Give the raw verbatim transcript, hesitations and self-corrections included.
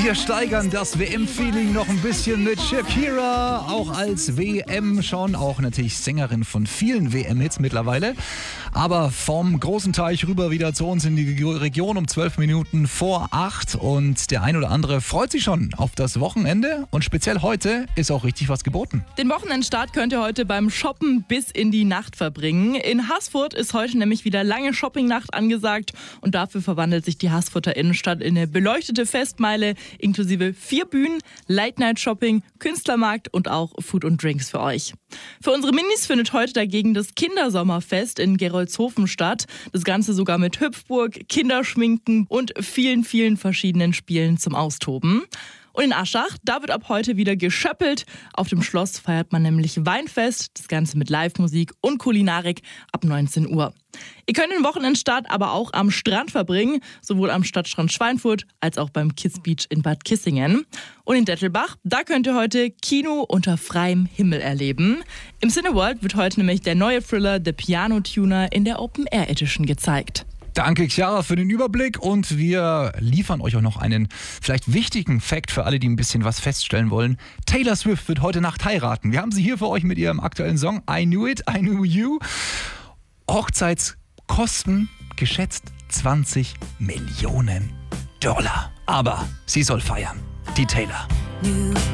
Wir steigern das W M-Feeling noch ein bisschen mit Shakira, auch als W M schon, auch natürlich Sängerin von vielen W M-Hits mittlerweile. Aber vom großen Teich rüber wieder zu uns in die Region um zwölf Minuten vor acht. Und der ein oder andere freut sich schon auf das Wochenende. Und speziell heute ist auch richtig was geboten. Den Wochenendstart könnt ihr heute beim Shoppen bis in die Nacht verbringen. In Haßfurt ist heute nämlich wieder lange Shoppingnacht angesagt. Und dafür verwandelt sich die Haßfurter Innenstadt in eine beleuchtete Festmeile inklusive vier Bühnen, Late-Night-Shopping, Künstlermarkt und auch Food und Drinks für euch. Für unsere Minis findet heute dagegen das Kindersommerfest in Gerolzhofen statt. Das Ganze sogar mit Hüpfburg, Kinderschminken und vielen, vielen verschiedenen Spielen zum Austoben. Und in Aschach, da wird ab heute wieder geschöppelt. Auf dem Schloss feiert man nämlich Weinfest, das Ganze mit Live-Musik und Kulinarik ab neunzehn Uhr. Ihr könnt den Wochenendstart aber auch am Strand verbringen, sowohl am Stadtstrand Schweinfurt als auch beim Kiss Beach in Bad Kissingen. Und in Dettelbach, da könnt ihr heute Kino unter freiem Himmel erleben. Im Cineworld wird heute nämlich der neue Thriller The Piano Tuner in der Open Air Edition gezeigt. Danke, Chiara, für den Überblick, und wir liefern euch auch noch einen vielleicht wichtigen Fact für alle, die ein bisschen was feststellen wollen. Taylor Swift wird heute Nacht heiraten. Wir haben sie hier für euch mit ihrem aktuellen Song I Knew It, I Knew You. Hochzeitskosten geschätzt zwanzig Millionen Dollar. Aber sie soll feiern, die Taylor.